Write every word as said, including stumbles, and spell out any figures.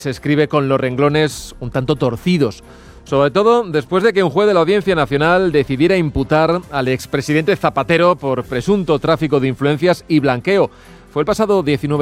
Se escribe con los renglones un tanto torcidos, sobre todo después de que un juez de la Audiencia Nacional decidiera imputar al expresidente Zapatero por presunto tráfico de influencias y blanqueo. Fue el pasado diecinueve